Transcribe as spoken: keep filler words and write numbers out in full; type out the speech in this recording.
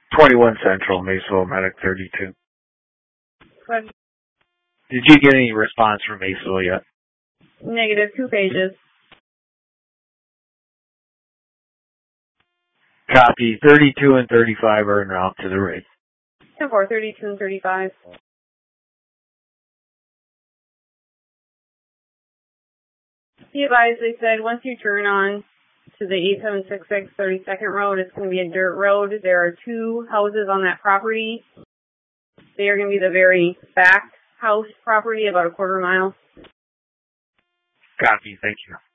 twenty-one Central, Maysville, Medic thirty-two. But Did you get any response from Maysville yet? negative, two pages. Copy. thirty-two and thirty-five are en route to the rig. ten four, thirty-two and thirty-five. Be advised, they said once you turn on to the eight seven six six thirty-second Road, it's going to be a dirt road. There are two houses on that property. They are going to be the very back house property, about a quarter mile. Copy. Thank you.